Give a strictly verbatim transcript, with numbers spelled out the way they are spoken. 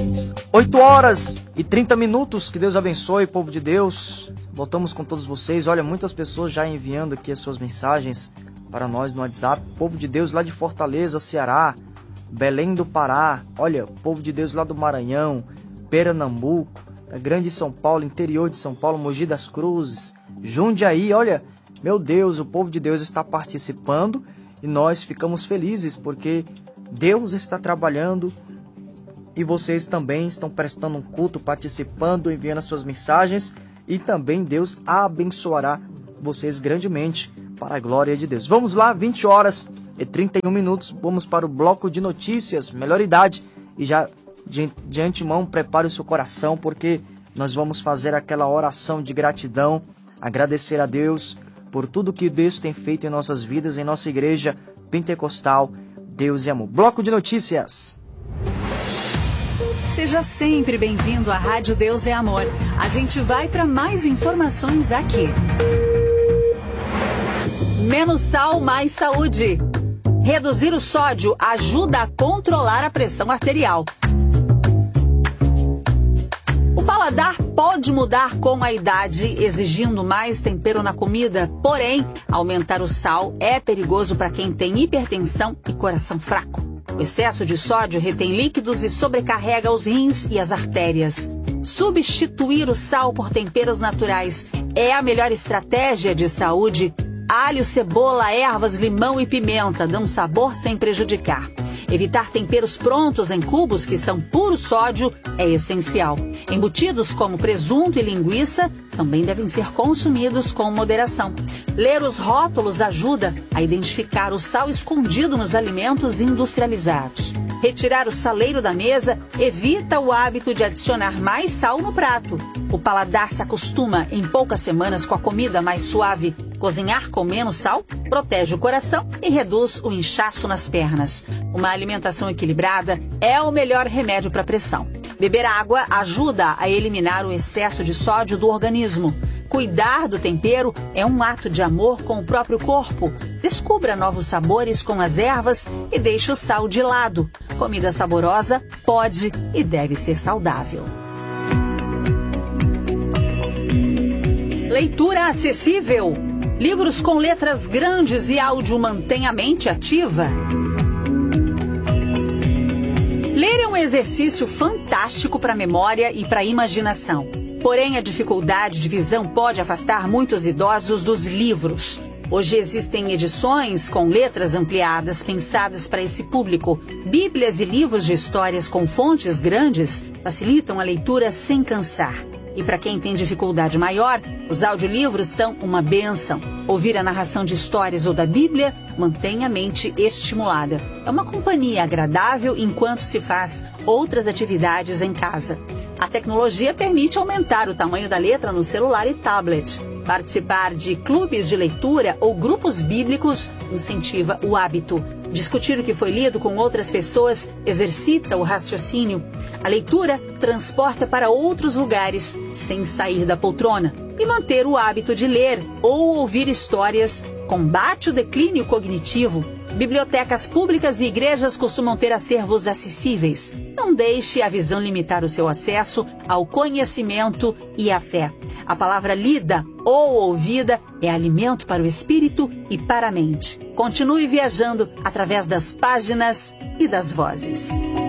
oito horas e trinta minutos, que Deus abençoe, povo de Deus. Voltamos com todos vocês. Olha, muitas pessoas já enviando aqui as suas mensagens para nós no WhatsApp. Povo de Deus lá de Fortaleza, Ceará, Belém do Pará. Olha, povo de Deus lá do Maranhão, Pernambuco, da Grande São Paulo, interior de São Paulo, Mogi das Cruzes, Jundiaí. Olha, meu Deus, o povo de Deus está participando e nós ficamos felizes porque Deus está trabalhando e vocês também estão prestando um culto, participando, enviando as suas mensagens, e também Deus abençoará vocês grandemente para a glória de Deus. Vamos lá, vinte horas e trinta e um minutos, vamos para o bloco de notícias, melhor idade, e já de, de antemão prepare o seu coração, porque nós vamos fazer aquela oração de gratidão, agradecer a Deus por tudo que Deus tem feito em nossas vidas, em nossa igreja pentecostal, Deus e Amor. Bloco de notícias. Seja sempre bem-vindo à Rádio Deus é Amor. A gente vai para mais informações aqui. Menos sal, mais saúde. Reduzir o sódio ajuda a controlar a pressão arterial. O paladar pode mudar com a idade, exigindo mais tempero na comida. Porém, aumentar o sal é perigoso para quem tem hipertensão e coração fraco. O excesso de sódio retém líquidos e sobrecarrega os rins e as artérias. Substituir o sal por temperos naturais é a melhor estratégia de saúde. Alho, cebola, ervas, limão e pimenta dão sabor sem prejudicar. Evitar temperos prontos em cubos que são puro sódio é essencial. Embutidos como presunto e linguiça também devem ser consumidos com moderação. Ler os rótulos ajuda a identificar o sal escondido nos alimentos industrializados. Retirar o saleiro da mesa evita o hábito de adicionar mais sal no prato. O paladar se acostuma em poucas semanas com a comida mais suave. Cozinhar com menos sal protege o coração e reduz o inchaço nas pernas. Uma alimentação equilibrada é o melhor remédio para a pressão. Beber água ajuda a eliminar o excesso de sódio do organismo. Cuidar do tempero é um ato de amor com o próprio corpo. Descubra novos sabores com as ervas e deixe o sal de lado. Comida saborosa pode e deve ser saudável. Leitura acessível. Livros com letras grandes e áudio mantém a mente ativa. Ler é um exercício fantástico para a memória e para a imaginação. Porém, a dificuldade de visão pode afastar muitos idosos dos livros. Hoje existem edições com letras ampliadas pensadas para esse público. Bíblias e livros de histórias com fontes grandes facilitam a leitura sem cansar. E para quem tem dificuldade maior, os audiolivros são uma bênção. Ouvir a narração de histórias ou da Bíblia mantém a mente estimulada. É uma companhia agradável enquanto se faz outras atividades em casa. A tecnologia permite aumentar o tamanho da letra no celular e tablet. Participar de clubes de leitura ou grupos bíblicos incentiva o hábito. Discutir o que foi lido com outras pessoas exercita o raciocínio. A leitura transporta para outros lugares sem sair da poltrona. E manter o hábito de ler ou ouvir histórias combate o declínio cognitivo. Bibliotecas públicas e igrejas costumam ter acervos acessíveis. Não deixe a visão limitar o seu acesso ao conhecimento e à fé. A palavra lida ou ouvida é alimento para o espírito e para a mente. Continue viajando através das páginas e das vozes.